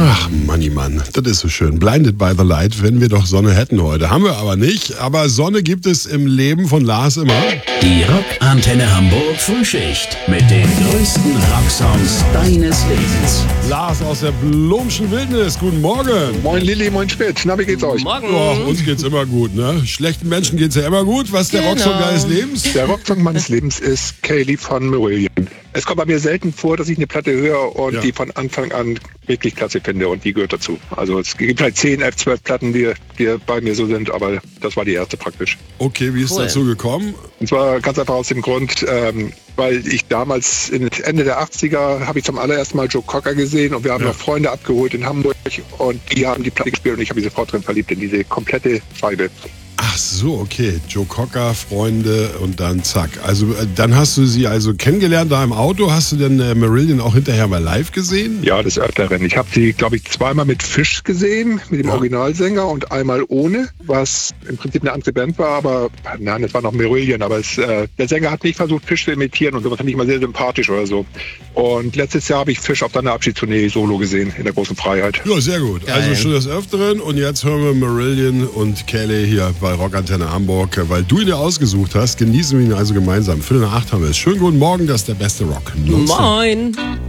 Ach, Mann, das ist so schön. Blinded by the light, wenn wir doch Sonne hätten heute. Haben wir aber nicht. Aber Sonne gibt es im Leben von Lars immer. Die Rockantenne Hamburg Frühschicht mit den größten Rocksongs deines Lebens. Lars aus der Blumschen Wildnis, guten Morgen. Moin Lilly, moin Spitz. Na, wie geht's euch? Oh, uns geht's immer gut, ne? Schlechten Menschen geht's ja immer gut. Was ist der Rocksong deines Lebens? Der Rocksong meines Lebens ist Kaylee von Marillion. Es kommt bei mir selten vor, dass ich eine Platte höre und die von Anfang an wirklich klasse finde und die gehört dazu. Also es gibt vielleicht 10, 11, 12 Platten, die bei mir so sind, aber das war die erste praktisch. Okay, wie ist dazu gekommen? Und zwar ganz einfach aus dem Grund, weil ich damals Ende der 80er habe ich zum allerersten Mal Joe Cocker gesehen und wir haben noch Freunde abgeholt in Hamburg und die haben die Platte gespielt und ich habe mich sofort drin verliebt in diese komplette Scheibe. Ach so, okay. Joe Cocker, Freunde und dann zack. Also dann hast du sie also kennengelernt da im Auto. Hast du denn Marillion auch hinterher mal live gesehen? Ja, des Öfteren. Ich habe sie, glaube ich, zweimal mit Fish gesehen, mit dem Originalsänger und einmal ohne, was im Prinzip eine andere Band war, aber nein, es war noch Marillion, aber der Sänger hat nicht versucht, Fish zu imitieren und sowas fand ich mal sehr sympathisch oder so. Und letztes Jahr habe ich Fish auf seiner Abschiedstournee solo gesehen, in der großen Freiheit. Ja, sehr gut. Geil. Also schon des Öfteren und jetzt hören wir Marillion und Kelly hier bei Rockantenne Hamburg, weil du ihn ja ausgesucht hast. Genießen wir ihn also gemeinsam. 7:45 haben wir es. Schönen guten Morgen, das ist der beste Rock. Moin.